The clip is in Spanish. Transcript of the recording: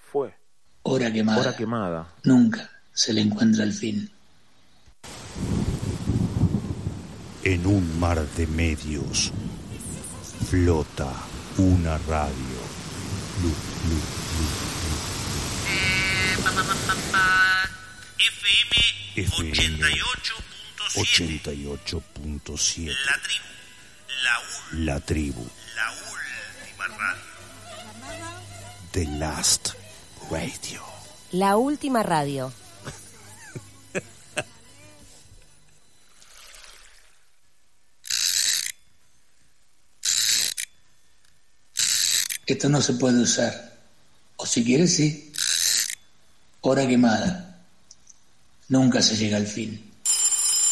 Fue. Hora quemada. Hora quemada. Nunca se le encuentra el fin. En un mar de medios flota una radio. Blu, blu, blu, blu. FM 88.7. La tribu. La última radio. The Last Radio. La última radio. Esto no se puede usar. O si quieres, sí. Hora quemada. Nunca se llega al fin.